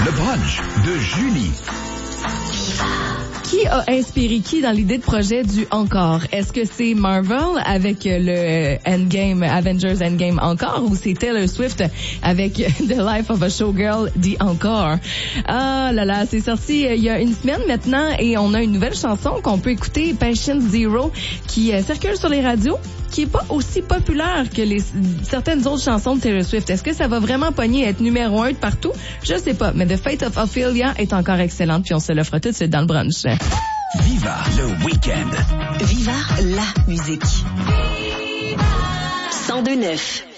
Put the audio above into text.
Le brunch de Julie. Qui a inspiré qui dans l'idée de projet du Encore? Est-ce que c'est Marvel avec le Endgame, Avengers Endgame Encore, ou c'est Taylor Swift avec The Life of a Showgirl, The Encore? Ah là là, c'est sorti il y a une semaine maintenant et on a une nouvelle chanson qu'on peut écouter, Patient Zero, qui circule sur les radios, qui est pas aussi populaire que certaines autres chansons de Taylor Swift. Est-ce que ça va vraiment pogner être numéro 1 de partout? Je sais pas, mais The Fate of Ophelia est encore excellente, puis on se l'offre tout de suite dans le brunch. Viva le week-end. Viva la musique. 102.9